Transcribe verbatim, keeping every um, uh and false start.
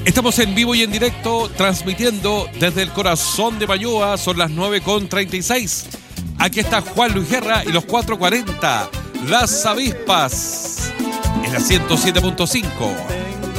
Estamos en vivo y en directo, transmitiendo desde el corazón de Mayoa. Son las nueve con treinta y seis. Aquí está Juan Luis Guerra y los cuatro cuarenta. Las avispas en la ciento siete punto cinco.